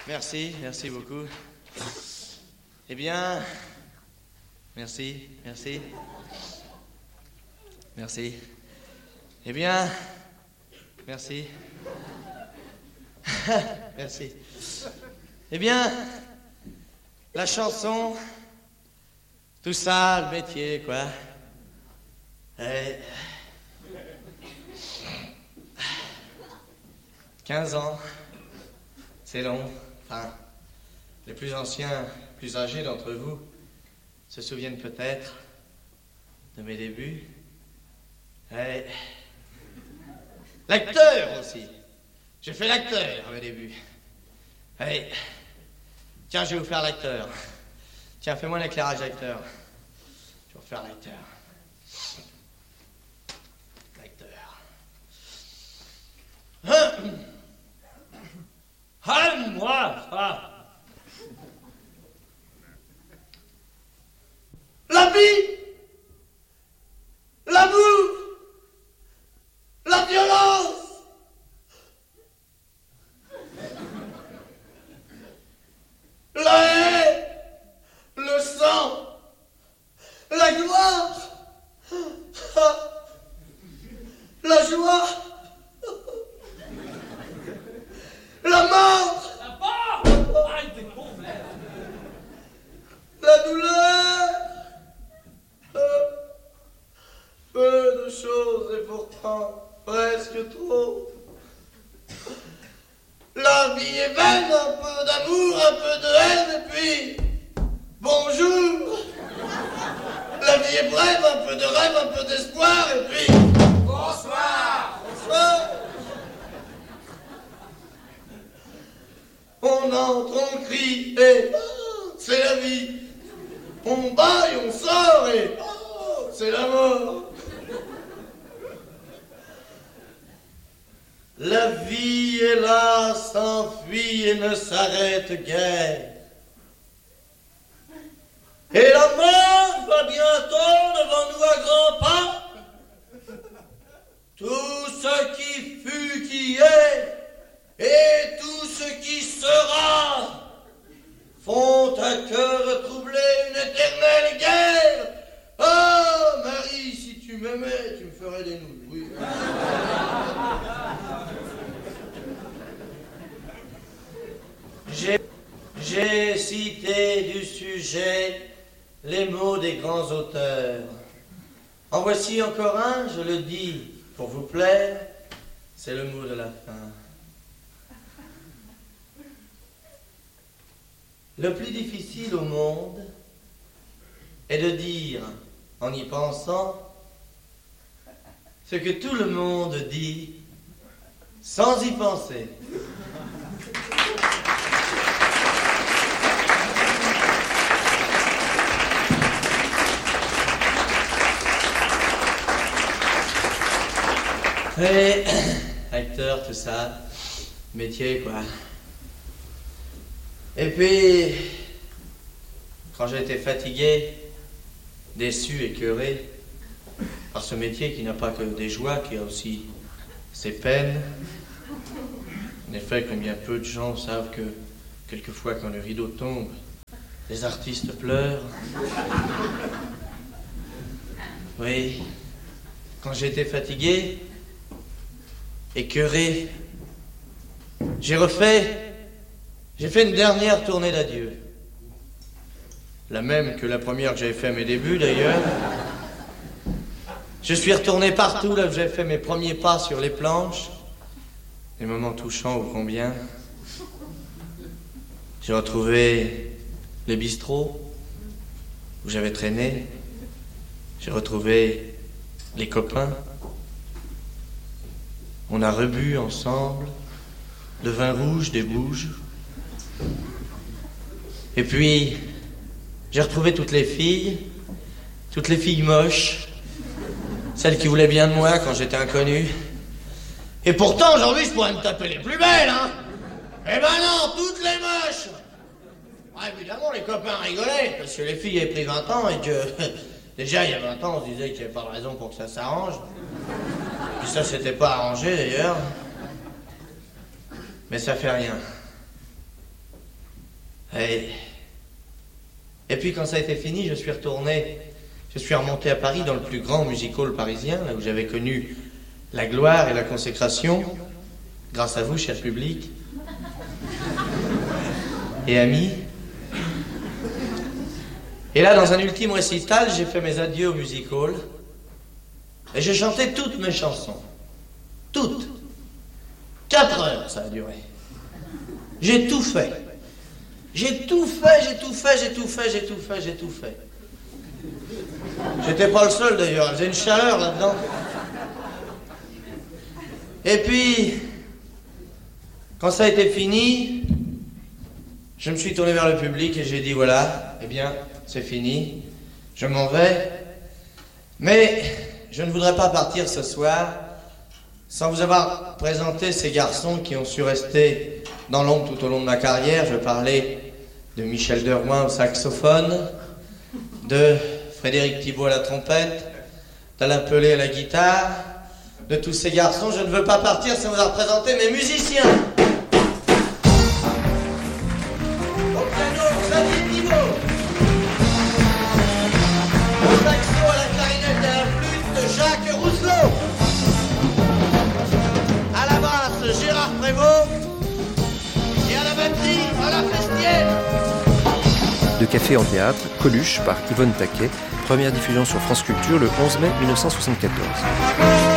Merci, merci beaucoup. Eh bien, merci. Eh bien, merci. Merci. Eh bien, la chanson, tout ça, le métier, quoi. 15 ans, c'est long. Enfin, les plus anciens, plus âgés d'entre vous se souviennent peut-être de mes débuts. L'acteur aussi. J'ai fait l'acteur à mes débuts. Allez, tiens, je vais vous faire l'acteur. Tiens, fais-moi un éclairage d'acteur. Je vais vous faire l'acteur. Moi, ça. La vie, l'amour, la violence, la haine, le sang, la gloire, la joie, la mort. La douleur, peu de choses et pourtant presque trop. La vie est belle, un peu d'amour, un peu de haine et puis bonjour. La vie est brève, un peu de rêve, un peu d'espoir et puis bonsoir. Bonsoir. On entre, on crie et c'est la vie. On bat et on sort et c'est la mort. La vie est là, s'enfuit et ne s'arrête guère. Et la mort va bientôt devant nous à grands pas. Tout ce qui fut, qui est, et tout ce qui sera font à cœur troublé une éternelle guerre. Oh, Marie, si tu m'aimais, tu me ferais des nouilles. Oui. J'ai cité du sujet les mots des grands auteurs. En voici encore un, je le dis pour vous plaire, c'est le mot de la fin. Le plus difficile au monde est de dire, en y pensant, ce que tout le monde dit sans y penser. Et acteur, tout ça, métier, quoi. Et puis, quand j'étais fatigué, déçu, écœuré, par ce métier qui n'a pas que des joies, qui a aussi ses peines. En effet, combien peu de gens savent que, quelquefois, quand le rideau tombe, les artistes pleurent. Oui, quand j'étais fatigué, écœuré, j'ai fait une dernière tournée d'adieu. La même que la première que j'avais fait à mes débuts, d'ailleurs. Je suis retourné partout, là où j'avais fait mes premiers pas sur les planches. Des moments touchants, ô combien. J'ai retrouvé les bistrots où j'avais traîné. J'ai retrouvé les copains. On a rebu ensemble le vin rouge des Bouges. Et puis, j'ai retrouvé toutes les filles moches, celles qui voulaient bien de moi quand j'étais inconnu. Et pourtant, aujourd'hui, je pourrais me taper les plus belles, hein. Eh ben non, toutes les moches. Ah, évidemment, les copains rigolaient, parce que les filles avaient pris 20 ans et que, déjà, il y a 20 ans, on se disait qu'il n'y avait pas de raison pour que ça s'arrange. Puis ça, c'était pas arrangé, d'ailleurs. Mais ça fait rien. Et puis quand ça a été fini, je suis remonté à Paris dans le plus grand music hall parisien, là où j'avais connu la gloire et la consécration, grâce à vous, cher public, et amis. Et là, dans un ultime récital, j'ai fait mes adieux au music hall, et j'ai chanté toutes mes chansons. Toutes. 4 heures, ça a duré. J'ai tout fait. J'ai tout fait. J'étais pas le seul d'ailleurs, il faisait une chaleur là-dedans. Et puis, quand ça a été fini, je me suis tourné vers le public et j'ai dit voilà, eh bien, c'est fini, je m'en vais. Mais je ne voudrais pas partir ce soir sans vous avoir présenté ces garçons qui ont su rester dans l'ombre tout au long de ma carrière. Je parlais de Michel Derouin au saxophone, de Frédéric Thibault à la trompette, d'Alain Pelé à la guitare, de tous ces garçons. Je ne veux pas partir sans vous avoir présenté mes musiciens. Au piano, Xavier Thibault. Au saxo, à la clarinette et à la flûte, Jacques Rousselot. À la basse, Gérard Prévost. Et à la batterie, Alain Festier. De Café en théâtre, Coluche par Yvonne Taquet, première diffusion sur France Culture le 11 mai 1974.